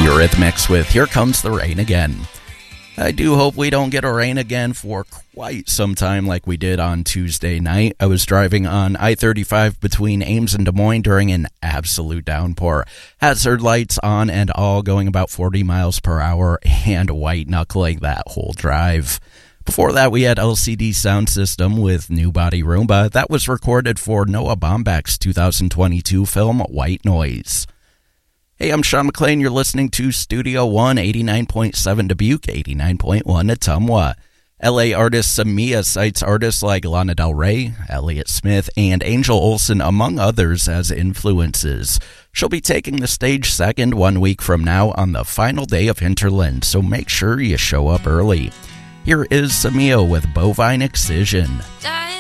Eurythmics with Here Comes the Rain Again. I do hope we don't get a rain again for quite some time like we did on Tuesday night. I was driving on I-35 between Ames and Des Moines during an absolute downpour. Hazard lights on and all, going about 40 miles per hour and white-knuckling that whole drive. Before that, we had LCD Sound System with New Body Roomba. That was recorded for Noah Baumbach's 2022 film White Noise. Hey, I'm Sean McLean. You're listening to Studio One, 89.7 Dubuque, 89.1 Ottumwa. LA artist Samia cites artists like Lana Del Rey, Elliott Smith, and Angel Olsen, among others, as influences. She'll be taking the stage second 1 week from now on the final day of Hinterland, so make sure you show up early. Here is Samia with Bovine Excision.